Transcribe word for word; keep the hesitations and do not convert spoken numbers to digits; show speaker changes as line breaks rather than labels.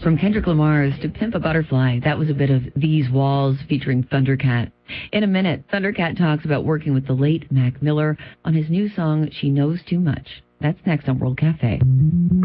From Kendrick Lamar's To Pimp a Butterfly, that was a bit of These Walls featuring Thundercat. In a minute, Thundercat talks about working with the late Mac Miller on his new song, She Knows Too Much. That's next on World Cafe.